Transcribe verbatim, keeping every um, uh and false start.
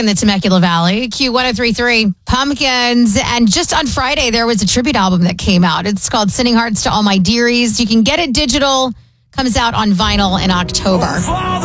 in the Temecula Valley. Q one oh three point three, Pumpkins. And just on Friday, there was a tribute album that came out. It's called Sending Hearts to All My Dearies. You can get it digital. Comes out on vinyl in October.